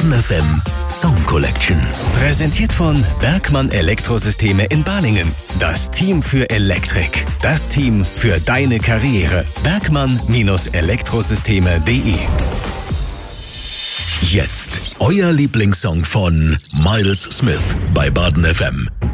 Baden FM Song Collection. Präsentiert von Bergmann Elektrosysteme in Balingen. Das Team für Elektrik. Das Team für deine Karriere. Bergmann-Elektrosysteme.de. Jetzt euer Lieblingssong von Miles Smith bei Baden FM.